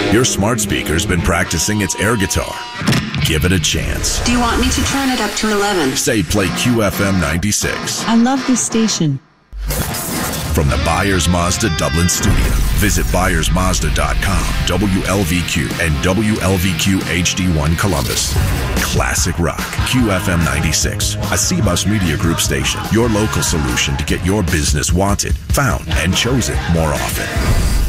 Your smart speaker's been practicing its air guitar. Give it a chance. Do you want me to turn it up to 11? Say play QFM 96. I love this station. From the Byers Mazda Dublin studio, visit ByersMazda.com, WLVQ, and WLVQ HD1 Columbus. Classic rock, QFM 96, a C-Bus Media Group station. Your local solution to get your business wanted, found, and chosen more often.